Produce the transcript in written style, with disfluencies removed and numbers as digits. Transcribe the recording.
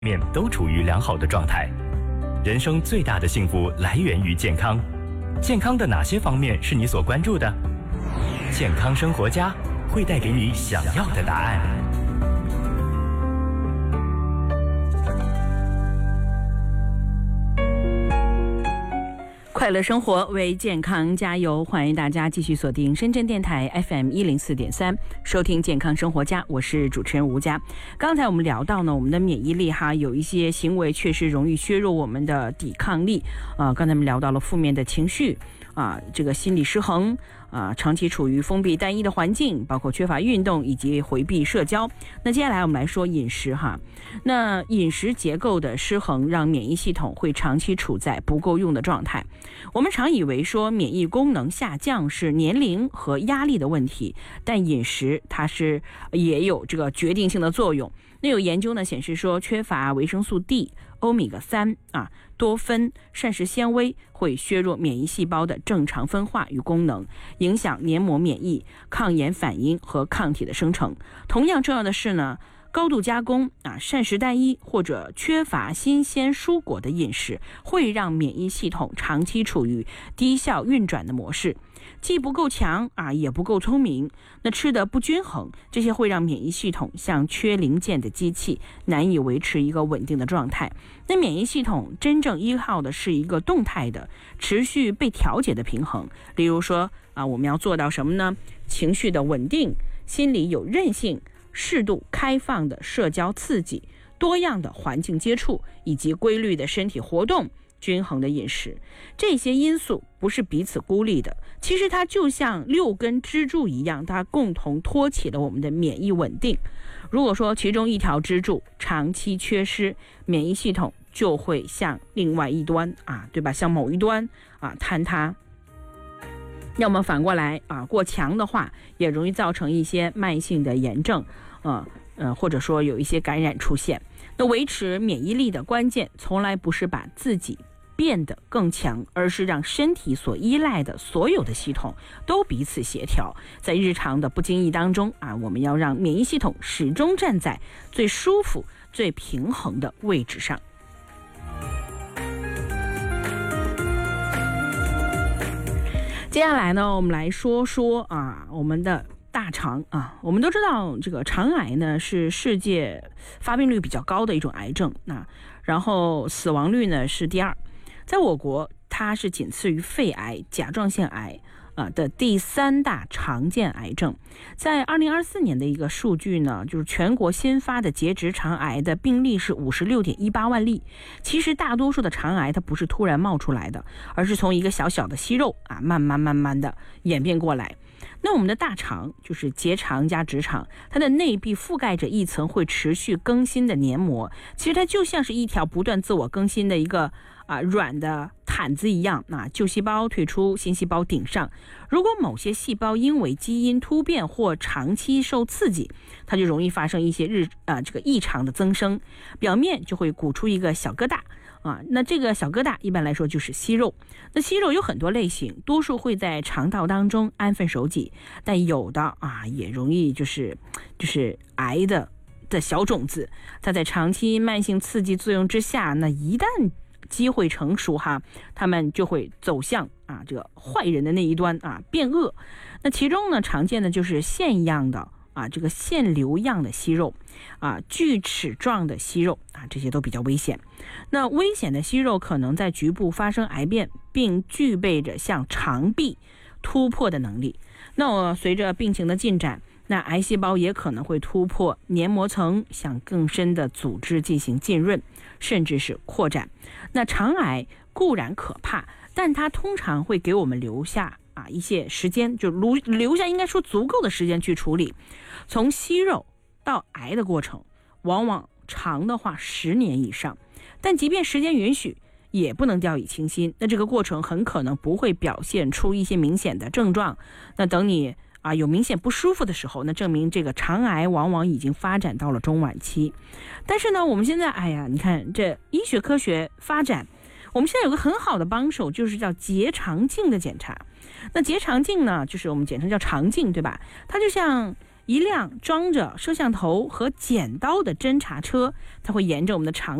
面都处于良好的状态。人生最大的幸福来源于健康，健康的哪些方面是你所关注的？健康生活家会带给你想要的答案。 快乐生活为健康加油，欢迎大家继续锁定深圳电台 FM 104.3，收听健康生活家，我是主持人吴佳。刚才我们聊到呢，我们的免疫力有一些行为确实容易削弱我们的抵抗力刚才我们聊到了负面的情绪这个心理失衡长期处于封闭单一的环境，包括缺乏运动以及回避社交。那接下来我们来说饮食那饮食结构的失衡让免疫系统会长期处在不够用的状态。我们常以为说免疫功能下降是年龄和压力的问题，但饮食它也有这个决定性的作用。那有研究呢显示说，缺乏维生素 D、欧米伽3多酚、膳食纤维会削弱免疫细胞的正常分化与功能，影响黏膜免疫、抗炎反应和抗体的生成。同样重要的是呢，高度加工膳食单一或者缺乏新鲜蔬果的饮食会让免疫系统长期处于低效运转的模式，既不够强也不够聪明，那吃得不均衡，这些会让免疫系统像缺零件的机器，难以维持一个稳定的状态。那免疫系统真正依靠的是一个动态的持续被调节的平衡。例如说我们要做到什么呢？情绪的稳定，心理有韧性，适度开放的社交刺激，多样的环境接触，以及规律的身体活动，均衡的饮食。这些因素不是彼此孤立的，其实它就像6根支柱一样，它共同托起了我们的免疫稳定。如果说其中一条支柱长期缺失，免疫系统就会向另外一端对吧？向某一端坍塌。要么反过来过强的话，也容易造成一些慢性的炎症或者说有一些感染出现。那维持免疫力的关键从来不是把自己变得更强，而是让身体所依赖的所有的系统都彼此协调。在日常的不经意当中我们要让免疫系统始终站在最舒服、最平衡的位置上。接下来呢，我们来说说我们的大肠我们都知道这个肠癌呢是世界发病率比较高的一种癌症然后死亡率呢是第2，在我国它是仅次于肺癌、甲状腺癌的第3大常见癌症。在2024年的一个数据呢，就是全国新发的结直肠癌的病例是56.18万例。其实大多数的肠癌它不是突然冒出来的，而是从一个小小的息肉慢慢的演变过来。那我们的大肠就是结肠加直肠，它的内壁覆盖着一层会持续更新的黏膜，其实它就像是一条不断自我更新的一个软的毯子一样旧细胞退出，新细胞顶上。如果某些细胞因为基因突变或长期受刺激，它就容易发生一些这个异常的增生，表面就会鼓出一个小疙瘩那这个小疙瘩一般来说就是息肉。那息肉有很多类型，多数会在肠道当中安分守己，但有的也容易就是癌的小种子，它在长期慢性刺激作用之下，那一旦机会成熟他们就会走向这个坏人的那一端变恶。那其中呢常见的就是腺样的这个腺瘤样的息肉锯齿状的息肉这些都比较危险。那危险的息肉可能在局部发生癌变，并具备着向肠壁突破的能力。那随着病情的进展，那癌细胞也可能会突破黏膜层，向更深的组织进行浸润，甚至是扩展。那肠癌固然可怕，但它通常会给我们留下一些时间，就留下应该说足够的时间去处理。从息肉到癌的过程往往长的话10年以上，但即便时间允许，也不能掉以轻心。那这个过程很可能不会表现出一些明显的症状，那等你有明显不舒服的时候，那证明这个肠癌往往已经发展到了中晚期。但是呢，我们现在你看这医学科学发展，我们现在有个很好的帮手，就是叫结肠镜的检查。那结肠镜呢，就是我们简称叫肠镜，对吧？它就像一辆装着摄像头和剪刀的侦查车，它会沿着我们的肠